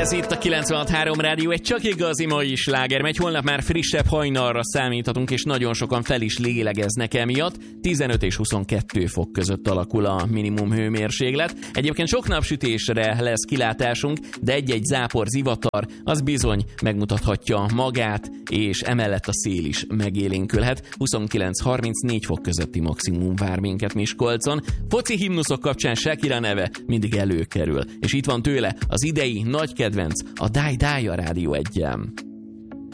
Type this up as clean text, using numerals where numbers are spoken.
Ez itt a 96.3 Rádió, egy csak igazi mai sláger megy. Holnap már frissebb hajnalra számíthatunk, és nagyon sokan fel is lélegeznek emiatt. 15 és 22 fok között alakul a minimum hőmérséklet. Egyébként sok napsütésre lesz kilátásunk, de egy-egy zápor, zivatar az bizony megmutathatja magát, és emellett a szél is megélénkülhet. 29-34 fok közötti maximum vár minket Miskolcon. Foci himnuszok kapcsán Shakira neve mindig előkerül, és itt van tőle az idei nagy kedvenc, a Die Die a Rádió 1-en.